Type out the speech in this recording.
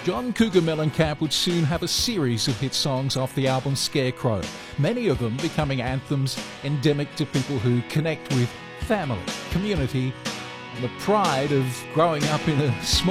John Cougar Mellencamp would soon have a series of hit songs off the album Scarecrow, many of them becoming anthems endemic to people who connect with family, community, and the pride of growing up in a small